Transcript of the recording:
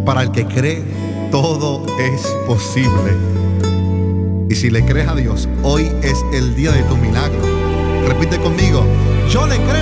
Para el que cree, todo es posible. Y si le crees a Dios, hoy es el día de tu milagro. Repite conmigo: yo le creo